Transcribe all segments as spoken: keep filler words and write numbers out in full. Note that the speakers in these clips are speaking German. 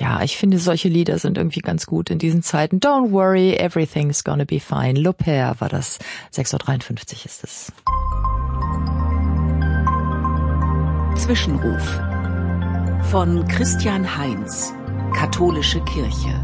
Ja, ich finde, solche Lieder sind irgendwie ganz gut in diesen Zeiten. Don't worry, everything's gonna be fine. Le Père war das. sechs Uhr dreiundfünfzig ist es. Zwischenruf von Christian Heinz, Katholische Kirche.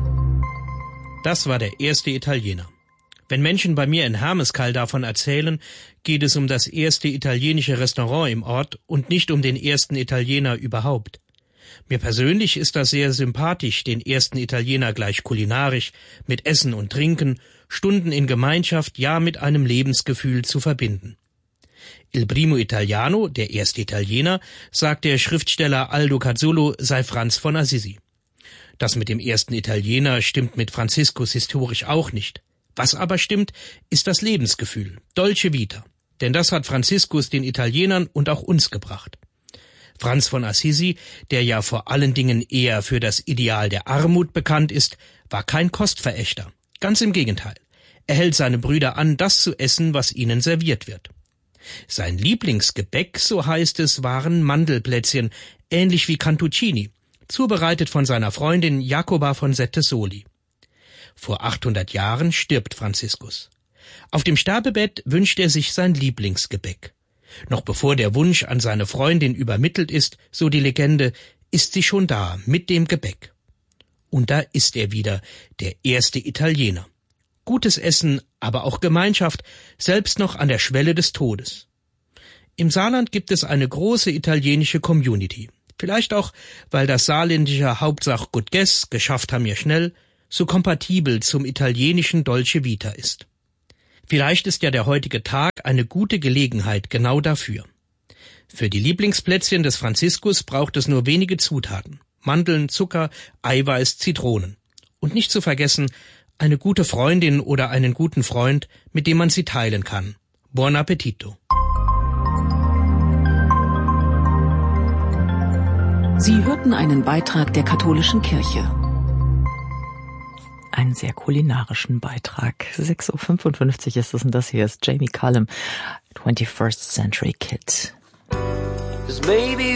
Das war der erste Italiener. Wenn Menschen bei mir in Hermeskeil davon erzählen, geht es um das erste italienische Restaurant im Ort und nicht um den ersten Italiener überhaupt. Mir persönlich ist das sehr sympathisch, den ersten Italiener gleich kulinarisch, mit Essen und Trinken, Stunden in Gemeinschaft, ja mit einem Lebensgefühl zu verbinden. Il primo italiano, der erste Italiener, sagt der Schriftsteller Aldo Cazzullo, sei Franz von Assisi. Das mit dem ersten Italiener stimmt mit Franziskus historisch auch nicht. Was aber stimmt, ist das Lebensgefühl, Dolce Vita. Denn das hat Franziskus den Italienern und auch uns gebracht. Franz von Assisi, der ja vor allen Dingen eher für das Ideal der Armut bekannt ist, war kein Kostverächter. Ganz im Gegenteil. Er hält seine Brüder an, das zu essen, was ihnen serviert wird. Sein Lieblingsgebäck, so heißt es, waren Mandelplätzchen, ähnlich wie Cantuccini, zubereitet von seiner Freundin Jacoba von Settesoli. Vor achthundert Jahren stirbt Franziskus. Auf dem Sterbebett wünscht er sich sein Lieblingsgebäck. Noch bevor der Wunsch an seine Freundin übermittelt ist, so die Legende, ist sie schon da, mit dem Gebäck. Und da ist er wieder, der erste Italiener. Gutes Essen, aber auch Gemeinschaft, selbst noch an der Schwelle des Todes. Im Saarland gibt es eine große italienische Community. Vielleicht auch, weil das saarländische Hauptsach gut gess, geschafft haben wir schnell, so kompatibel zum italienischen Dolce Vita ist. Vielleicht ist ja der heutige Tag eine gute Gelegenheit genau dafür. Für die Lieblingsplätzchen des Franziskus braucht es nur wenige Zutaten. Mandeln, Zucker, Eiweiß, Zitronen. Und nicht zu vergessen, eine gute Freundin oder einen guten Freund, mit dem man sie teilen kann. Buon appetito! Sie hörten einen Beitrag der Katholischen Kirche. Einen sehr kulinarischen Beitrag. sechs Uhr fünfundfünfzig ist es und das hier ist Jamie Cullum, twenty-first Century Kid.